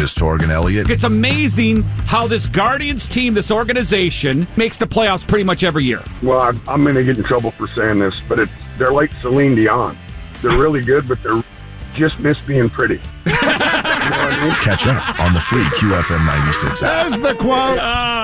Miss Torgan Elliott. It's amazing how this Guardians team, this organization, makes the playoffs pretty much every year. Well, I'm going to get in trouble for saying this, but they're like Celine Dion. They're really good, but they're just miss being pretty. You know what I mean? Catch up on the free QFM 96 app. There's the quote.